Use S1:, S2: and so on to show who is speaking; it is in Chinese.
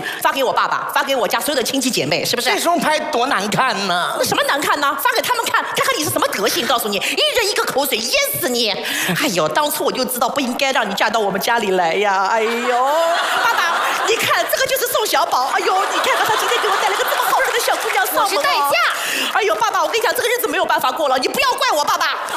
S1: 发给我爸爸，发给我家所有的亲戚姐妹，是不是？
S2: 这双牌多难看呢！
S1: 那什么难看呢？发给他们看，看看你是什么德性。告诉你，一人一个口水淹死你！哎呦，当初我就知道不应该让你嫁到我们家里来呀！哎呦，爸爸，你看这个就是宋小宝。哎呦，你看看他今天给我带了个这么好看的小姑娘上门。
S3: 我是代驾。
S1: 哎呦，爸爸，我跟你讲，这个日子没有办法过了，你不要怪我，爸爸。